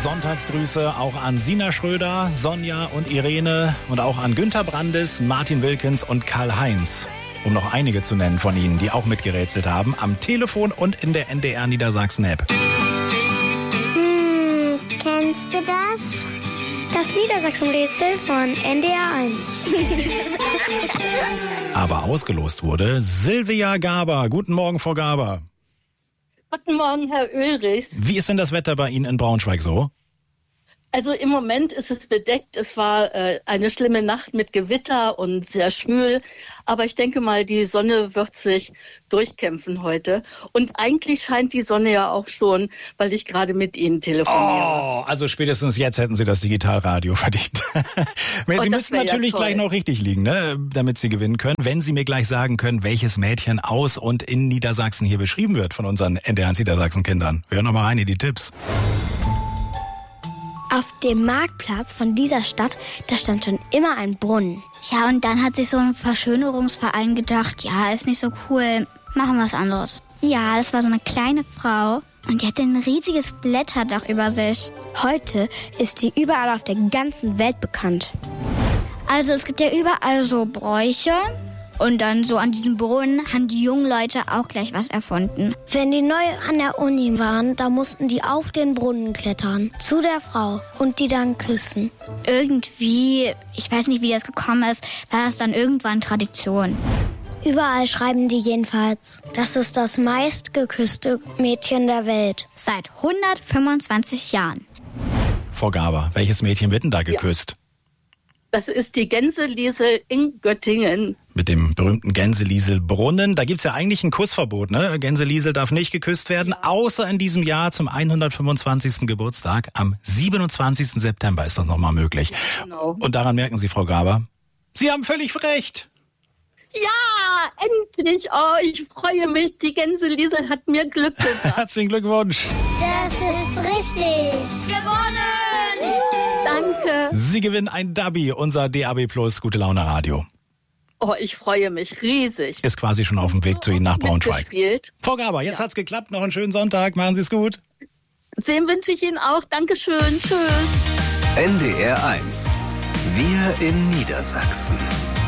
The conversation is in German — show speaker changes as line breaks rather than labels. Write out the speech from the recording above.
Sonntagsgrüße auch an Sina Schröder, Sonja und Irene und auch an Günther Brandis, Martin Wilkins und Karl-Heinz. Um noch einige zu nennen von Ihnen, die auch mitgerätselt haben, am Telefon und in der NDR Niedersachsen-App.
Kennst du das? Das Niedersachsen-Rätsel von NDR 1.
Aber ausgelost wurde Silvia Gaber. Guten Morgen, Frau Gaber.
Guten Morgen, Herr Ulrich.
Wie ist denn das Wetter bei Ihnen in Braunschweig so?
Also im Moment ist es bedeckt. Es war eine schlimme Nacht mit Gewitter und sehr schwül. Aber ich denke mal, die Sonne wird sich durchkämpfen heute. Und eigentlich scheint die Sonne ja auch schon, weil ich gerade mit Ihnen telefoniere.
Oh, also spätestens jetzt hätten Sie das Digitalradio verdient. Sie müssen natürlich gleich noch richtig liegen, ne, damit Sie gewinnen können. Wenn Sie mir gleich sagen können, welches Mädchen aus und in Niedersachsen hier beschrieben wird von unseren NDR Niedersachsen-Kindern. Wir hören noch mal rein in die Tipps.
Auf dem Marktplatz von dieser Stadt, da stand schon immer ein Brunnen.
Ja, und dann hat sich so ein Verschönerungsverein gedacht, ja, ist nicht so cool, machen wir was anderes. Ja, das war so eine kleine Frau und die hatte ein riesiges Blätterdach über sich.
Heute ist sie überall auf der ganzen Welt bekannt.
Also es gibt ja überall so Bräuche. Und dann so an diesem Brunnen haben die jungen Leute auch gleich was erfunden.
Wenn die neu an der Uni waren, da mussten die auf den Brunnen klettern, zu der Frau und die dann küssen.
Irgendwie, ich weiß nicht, wie das gekommen ist, war das dann irgendwann Tradition.
Überall schreiben die jedenfalls, das ist das meistgeküsste Mädchen der Welt.
Seit 125 Jahren.
Frau Gaber, welches Mädchen wird denn da geküsst?
Das ist die Gänseliesel in Göttingen.
Mit dem berühmten Gänselieselbrunnen. Da gibt's ja eigentlich ein Kussverbot, ne? Gänseliesel darf nicht geküsst werden, außer in diesem Jahr zum 125. Geburtstag. Am 27. September ist das nochmal möglich.
Genau.
Und daran merken Sie, Frau Gaber, Sie haben völlig recht.
Ja, endlich. Oh, ich freue mich. Die Gänseliesel hat mir Glück gebracht.
Herzlichen Glückwunsch.
Das ist richtig.
Gewonnen!
Danke.
Sie gewinnen ein Dabi, unser DAB Plus Gute Laune Radio.
Oh, ich freue mich riesig.
Ist quasi schon auf dem Weg zu Ihnen nach Braunschweig.
Mitgespielt.
Frau Gaber, jetzt hat's geklappt. Noch einen schönen Sonntag. Machen Sie es gut.
Sehen wünsche ich Ihnen auch. Dankeschön. Tschüss.
NDR 1. Wir in Niedersachsen.